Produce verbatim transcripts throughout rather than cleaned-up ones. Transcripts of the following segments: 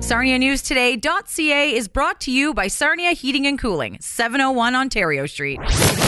Sarnia News Today dot C A is brought to you by Sarnia Heating and Cooling, seven oh one Ontario Street.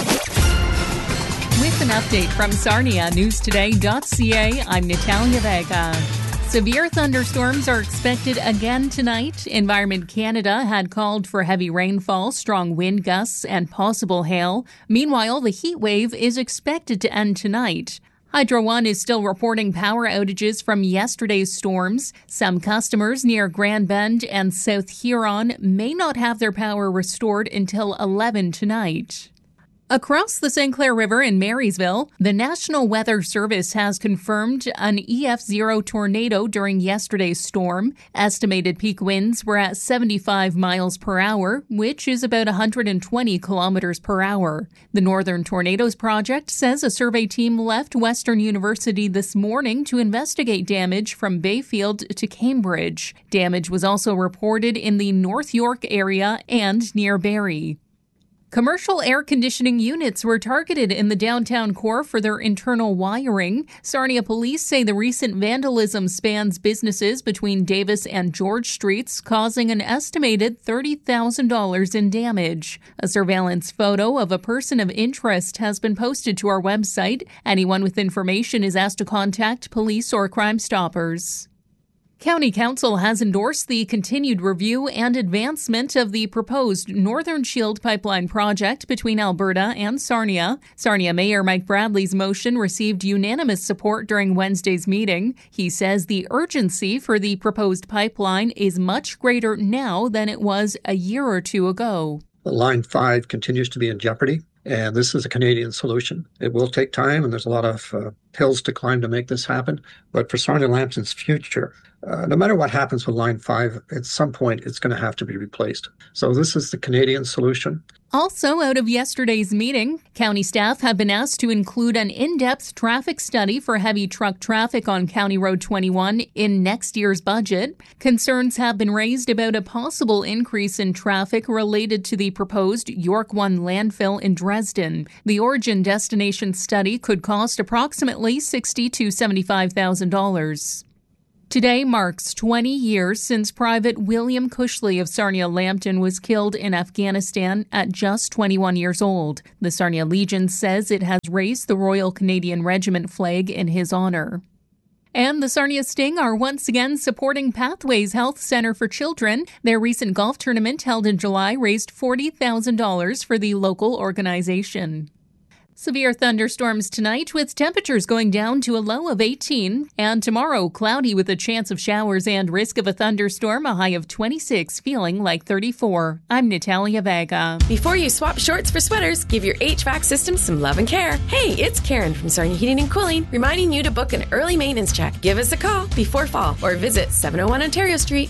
With an update from Sarnia News Today dot C A, I'm Natalia Vega. Severe thunderstorms are expected again tonight. Environment Canada had called for heavy rainfall, strong wind gusts, and possible hail. Meanwhile, the heat wave is expected to end tonight. Hydro One is still reporting power outages from yesterday's storms. Some customers near Grand Bend and South Huron may not have their power restored until eleven tonight. Across the Saint Clair River in Marysville, the National Weather Service has confirmed an E F zero tornado during yesterday's storm. Estimated peak winds were at seventy-five miles per hour, which is about one hundred twenty kilometers per hour. The Northern Tornadoes Project says a survey team left Western University this morning to investigate damage from Bayfield to Cambridge. Damage was also reported in the North York area and near Barrie. Commercial air conditioning units were targeted in the downtown core for their internal wiring. Sarnia police say the recent vandalism spans businesses between Davis and George Streets, causing an estimated thirty thousand dollars in damage. A surveillance photo of a person of interest has been posted to our website. Anyone with information is asked to contact police or Crime Stoppers. County Council has endorsed the continued review and advancement of the proposed Northern Shield pipeline project between Alberta and Sarnia. Sarnia Mayor Mike Bradley's motion received unanimous support during Wednesday's meeting. He says the urgency for the proposed pipeline is much greater now than it was a year or two ago. Line five continues to be in jeopardy, and this is a Canadian solution. It will take time, and there's a lot of uh, hills to climb to make this happen. But for Sarnia Lambton's future, uh, no matter what happens with Line five, at some point it's going to have to be replaced. So this is the Canadian solution. Also out of yesterday's meeting, county staff have been asked to include an in-depth traffic study for heavy truck traffic on County Road twenty-one in next year's budget. Concerns have been raised about a possible increase in traffic related to the proposed York One landfill in Dresden. The origin-destination study could cost approximately sixty thousand to seventy-five thousand dollars. Today marks twenty years since Private William Cushley of Sarnia Lambton was killed in Afghanistan at just twenty-one years old. The Sarnia Legion says it has raised the Royal Canadian Regiment flag in his honor. And the Sarnia Sting are once again supporting Pathways Health Centre for Children. Their recent golf tournament held in July raised forty thousand dollars for the local organization. Severe thunderstorms tonight with temperatures going down to a low of eighteen. And tomorrow, cloudy with a chance of showers and risk of a thunderstorm, a high of twenty-six, feeling like thirty-four. I'm Natalia Vega. Before you swap shorts for sweaters, give your H V A C system some love and care. Hey, it's Karen from Sarnia Heating and Cooling, reminding you to book an early maintenance check. Give us a call before fall or visit seven oh one Ontario Street.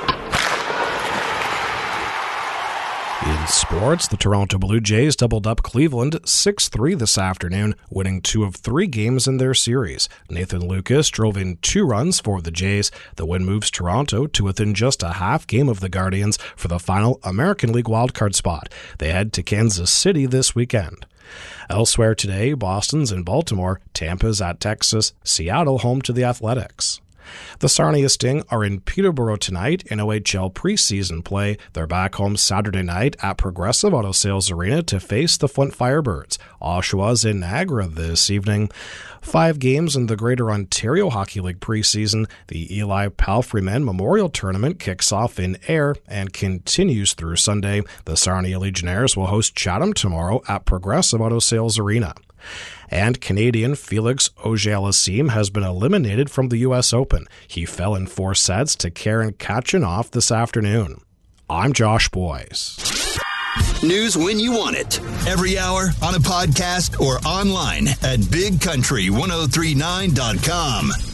In sports, the Toronto Blue Jays doubled up Cleveland six three this afternoon, winning two of three games in their series. Nathan Lucas drove in two runs for the Jays. The win moves Toronto to within just a half game of the Guardians for the final American League wildcard spot. They head to Kansas City this weekend. Elsewhere today, Boston's in Baltimore, Tampa's at Texas, Seattle home to the Athletics. The Sarnia Sting are in Peterborough tonight in O H L preseason play. They're back home Saturday night at Progressive Auto Sales Arena to face the Flint Firebirds. Oshawa's in Niagara this evening. Five games in the Greater Ontario Hockey League preseason. The Eli Palfreyman Memorial Tournament kicks off in Ayr and continues through Sunday. The Sarnia Legionnaires will host Chatham tomorrow at Progressive Auto Sales Arena. And Canadian Felix Auger-Aliassime has been eliminated from the U S Open. He fell in four sets to Karen Khachanov this afternoon. I'm Josh Boyce. News when you want it. Every hour, on a podcast, or online at big country ten thirty-nine dot com.